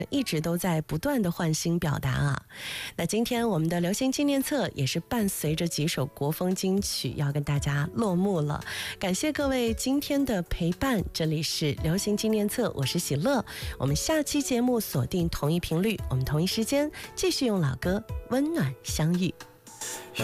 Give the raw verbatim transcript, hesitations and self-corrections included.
一直都在不断的换新表达啊。那今天我们的流行纪念册也是伴随着几首国风金曲要跟大家落幕了，感谢各位今天的陪伴，这里是流行纪念册，我是喜乐，我们下期节目锁定同一频率，我们同一时间继续用老歌温暖相遇。